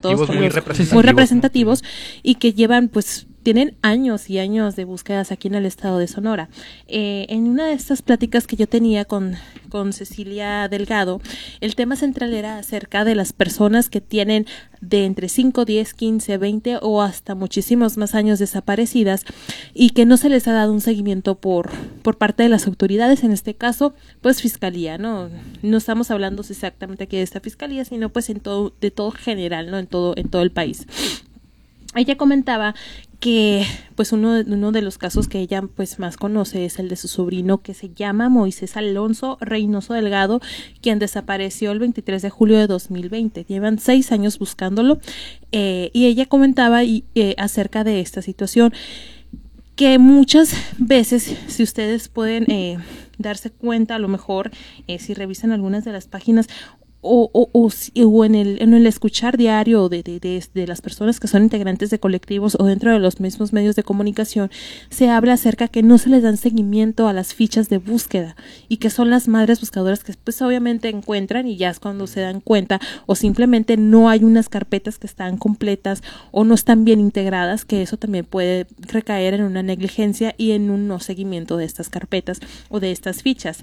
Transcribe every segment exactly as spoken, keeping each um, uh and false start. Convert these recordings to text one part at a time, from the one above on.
todos muy los, representativos, muy representativos ¿no? Y que llevan pues tienen años y años de búsquedas aquí en el estado de Sonora. Eh, en una de estas pláticas que yo tenía con, con Cecilia Delgado, el tema central era acerca de las personas que tienen de entre cinco, diez, quince, veinte o hasta muchísimos más años desaparecidas y que no se les ha dado un seguimiento por, por parte de las autoridades, en este caso, pues fiscalía, ¿no? No estamos hablando exactamente aquí de esta fiscalía, sino pues en todo, de todo general, ¿no? En todo, en todo el país. Ella comentaba que pues uno de, uno de los casos que ella pues más conoce es el de su sobrino, que se llama Moisés Alonso Reynoso Delgado, quien desapareció el veintitrés de julio de dos mil veinte. Llevan seis años buscándolo, eh, y ella comentaba y, eh, acerca de esta situación, que muchas veces, si ustedes pueden eh, darse cuenta, a lo mejor eh, si revisan algunas de las páginas O, o, o, o en, el, en el escuchar diario de, de, de, de las personas que son integrantes de colectivos o dentro de los mismos medios de comunicación, se habla acerca que no se les dan seguimiento a las fichas de búsqueda y que son las madres buscadoras que pues obviamente encuentran y ya es cuando se dan cuenta, o simplemente no hay unas carpetas que están completas o no están bien integradas, que eso también puede recaer en una negligencia y en un no seguimiento de estas carpetas o de estas fichas.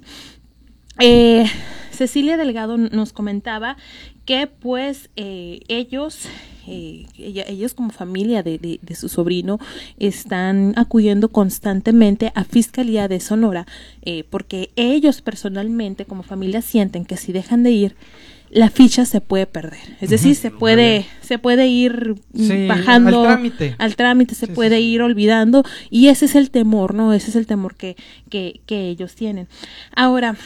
Eh, Cecilia Delgado nos comentaba que pues eh, ellos, eh, ella, ellos como familia de, de, de su sobrino están acudiendo constantemente a Fiscalía de Sonora, eh, porque ellos personalmente como familia sienten que si dejan de ir, la ficha se puede perder, es decir, uh-huh. se puede se puede ir sí, bajando al trámite, al trámite se sí, puede sí, ir olvidando, y ese es el temor, ¿no? Ese es el temor que, que, que ellos tienen. Ahora,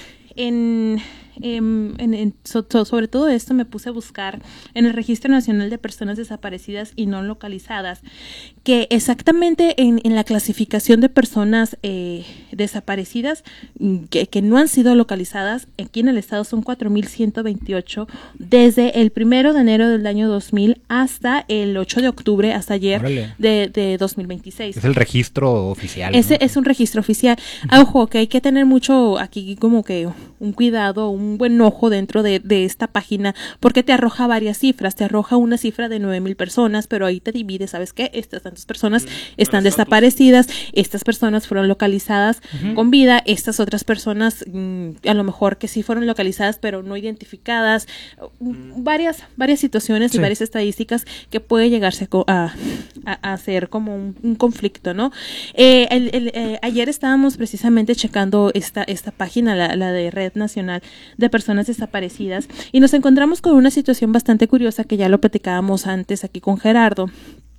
En, en, en, en so, so, sobre todo esto me puse a buscar en el Registro Nacional de Personas Desaparecidas y No Localizadas, que exactamente en, en la clasificación de personas eh, desaparecidas que, que no han sido localizadas aquí en el estado son cuatro mil ciento veintiocho desde el primero de enero del año dos mil hasta el ocho de octubre, hasta ayer de, de dos mil veintiséis. Es el registro oficial. Ese ¿no? es un registro oficial. Ah, ojo, que hay que tener mucho aquí como que un cuidado, un buen ojo dentro de, de esta página, porque te arroja varias cifras, te arroja una cifra de nueve mil personas, pero ahí te divide, ¿sabes qué? Estas tantas personas uh-huh. están desaparecidas, estas personas fueron localizadas uh-huh. con vida, estas otras personas mmm, a lo mejor que sí fueron localizadas, pero no identificadas, uh-huh. varias, varias situaciones sí. y varias estadísticas que puede llegarse a, a, a ser como un, un conflicto, ¿no? Eh, el, el, eh, ayer estábamos precisamente checando esta, esta página, la, la de Red Nacional de Personas Desaparecidas, y nos encontramos con una situación bastante curiosa que ya lo platicábamos antes aquí con Gerardo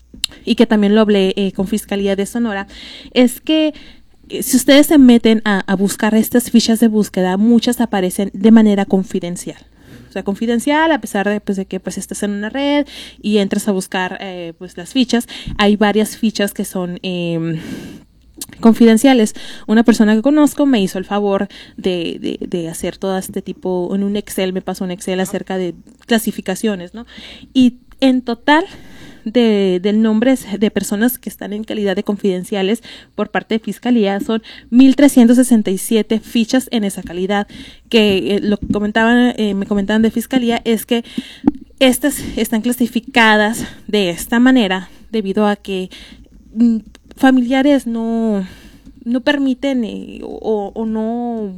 y que también lo hablé eh, con Fiscalía de Sonora, es que eh, si ustedes se meten a, a buscar estas fichas de búsqueda, muchas aparecen de manera confidencial. O sea, confidencial, a pesar de, pues, de que pues estás en una red y entras a buscar eh, pues las fichas, hay varias fichas que son eh, confidenciales. Una persona que conozco me hizo el favor de, de, de hacer todo este tipo en un Excel, me pasó un Excel acerca de clasificaciones, ¿no? Y en total de, del nombre de personas que están en calidad de confidenciales por parte de Fiscalía son mil trescientos sesenta y siete fichas en esa calidad, que eh, lo que comentaban, eh, me comentaban de Fiscalía es que estas están clasificadas de esta manera debido a que mm, familiares no no permiten eh, o, o no,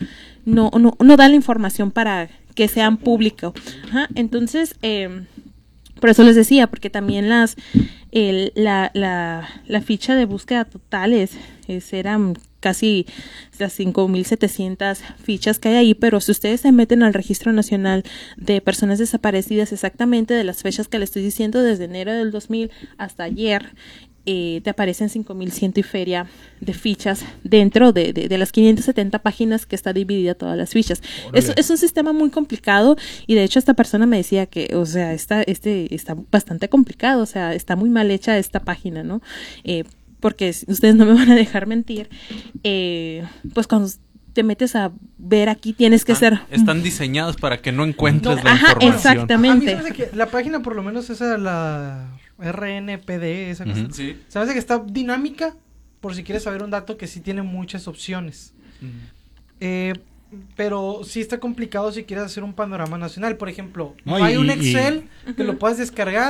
no no no dan la información para que sean públicos. Ajá, entonces eh, por eso les decía, porque también las el, la, la, la ficha de búsqueda totales es, eran casi las cinco mil setecientas fichas que hay ahí, pero si ustedes se meten al Registro Nacional de Personas Desaparecidas, exactamente de las fechas que les estoy diciendo, desde enero del dos mil hasta ayer, Eh, te aparecen cinco mil cien y feria de fichas dentro de, de, de las quinientas setenta páginas que está dividida todas las fichas. Es, es un sistema muy complicado y de hecho esta persona me decía que, o sea, esta, este está bastante complicado, o sea, está muy mal hecha esta página, ¿no? Eh, porque ustedes no me van a dejar mentir, eh, pues cuando te metes a ver aquí tienes que están, ser... Están diseñados para que no encuentres no, la ajá, información. Exactamente. A mí se me hace que la página por lo menos esa, la R N P D, esa cosa, uh-huh. sí. se me hace que está dinámica, por si quieres saber un dato que sí tiene muchas opciones. Uh-huh. Eh, pero sí está complicado si quieres hacer un panorama nacional. Por ejemplo, no, hay y, un Excel y, que uh-huh. lo puedes descargar